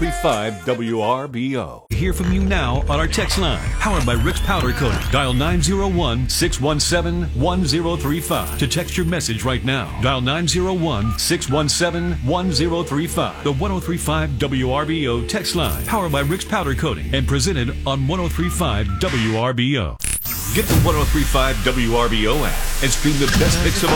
1035 WRBO. Hear from you now on our text line, powered by Rick's Powder Coating. Dial 901-617-1035 to text your message right now. Dial 901-617-1035. The 1035 WRBO text line, powered by Rick's Powder Coating, and presented on 1035 WRBO. Get the 1035 WRBO app and stream the best mix of